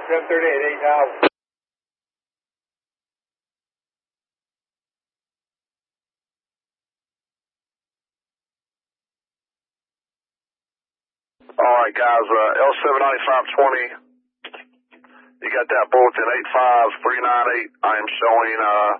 738, 8,000. Alright guys, L79520, you got that bulletin 85398. I am showing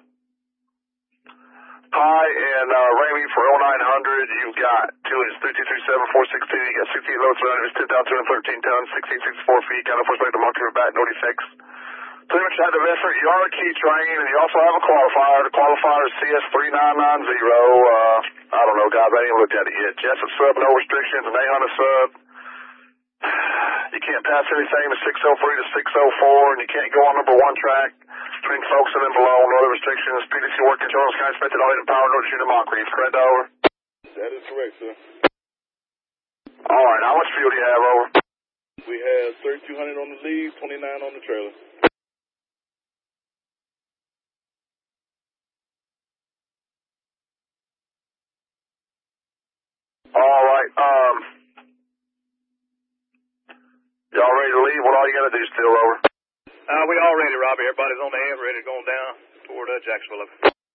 Pi and Ramey for 0900. You've got 2 inches, 3237, 416. You got 68 loads, 10,213 tons, 1664 feet. Got a first to monkey back, no defects. Pretty much had the effort. You are a key train, and you also have a qualifier. The qualifier is CS3990. I don't know, guys. I ain't looked at it yet. Jessup sub, no restrictions. An 800 sub. You can't pass anything to 603 to 604, and you can't go on number 1 track between folks and then below. No other restrictions. PDC work control is kind of expected all in power, no shooting mockery. Correct, over? That is correct, sir. All right. How much fuel do you have, over? We have 3,200 on the lead, 29 on the trailer. All right. Y'all ready to leave? What all you got to do still, over? We all ready, Robbie. Everybody's on the amp, ready to go down toward Jacksonville.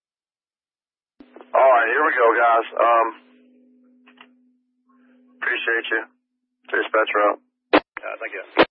All right, here we go, guys. Appreciate you. Dispatcher out. Thank you.